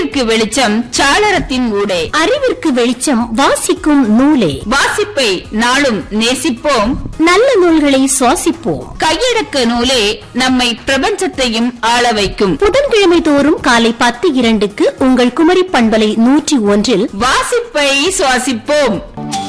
அறிவிற்கு வெளிச்சம் சாளரத்தின் ஊடே. அறிவிற்கு வெளிச்சம் வாசிக்கும் நூலே. வாசிப்பை நாளும் நேசிப்போம், நல்ல நூல்களை சுவாசிப்போம். கையடக்க நூலே நம்மை பிரபஞ்சத்தையும் ஆள வைக்கும். புதன்கிழமை தோறும் காலை 10:02 உங்கள் குமரி பண்பலை 101 வாசிப்பை சுவாசிப்போம்.